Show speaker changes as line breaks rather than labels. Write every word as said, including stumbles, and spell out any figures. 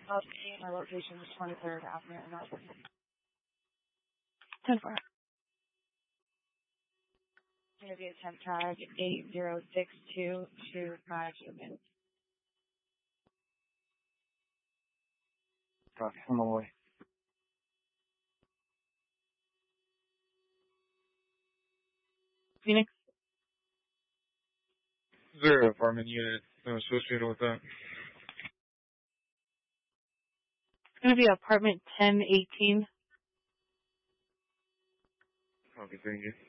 My location is twenty-third Avenue in North.
ten four.
Going to be a temp tag eight zero six two two five human.
Copy. I'm on my way.
Phoenix.
Zero apartment unit uh, associated with that.
It's going to be apartment ten eighteen.
Okay, thank you.